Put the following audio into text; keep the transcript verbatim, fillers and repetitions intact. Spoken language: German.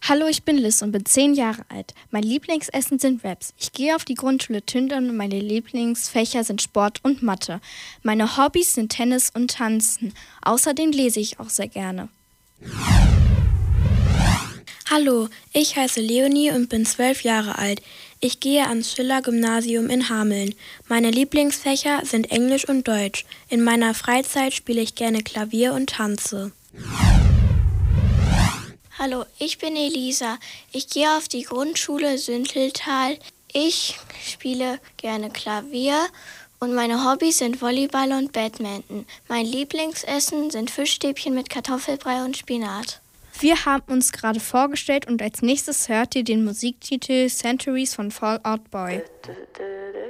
Hallo, ich bin Liz und bin zehn Jahre alt. Mein Lieblingsessen sind Wraps. Ich gehe auf die Grundschule Tündern und meine Lieblingsfächer sind Sport und Mathe. Meine Hobbys sind Tennis und Tanzen. Außerdem lese ich auch sehr gerne. Hallo, ich heiße Leonie und bin zwölf Jahre alt. Ich gehe ans Schiller-Gymnasium in Hameln. Meine Lieblingsfächer sind Englisch und Deutsch. In meiner Freizeit spiele ich gerne Klavier und tanze. Hallo, ich bin Elisa. Ich gehe auf die Grundschule Sünteltal. Ich spiele gerne Klavier und meine Hobbys sind Volleyball und Badminton. Mein Lieblingsessen sind Fischstäbchen mit Kartoffelbrei und Spinat. Wir haben uns gerade vorgestellt und als nächstes hört ihr den Musiktitel Centuries von Fall Out Boy.